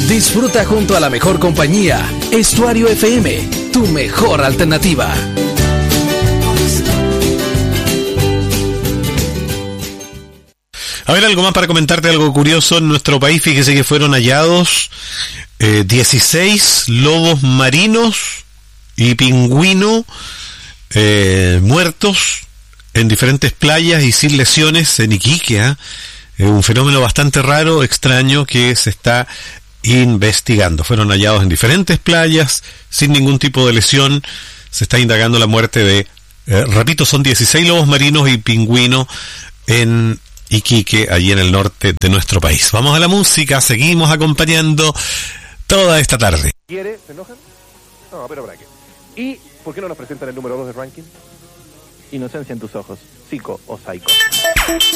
Disfruta junto a la mejor compañía. Estuario FM, tu mejor alternativa. A ver, algo más para comentarte, algo curioso. En nuestro país, fíjese que fueron hallados 16 lobos marinos y pingüino muertos en diferentes playas y sin lesiones en Iquique. Un fenómeno bastante raro, extraño, que se está investigando. Fueron hallados en diferentes playas sin ningún tipo de lesión. Se está indagando la muerte de, repito, son 16 lobos marinos y pingüino en Iquique, allí en el norte de nuestro país. Vamos a la música, seguimos acompañando toda esta tarde. ¿Quiere? ¿Se enojan? No, pero ¿para qué? ¿Y por qué no nos presentan el número 2 del ranking? Inocencia en tus ojos, psico o psycho.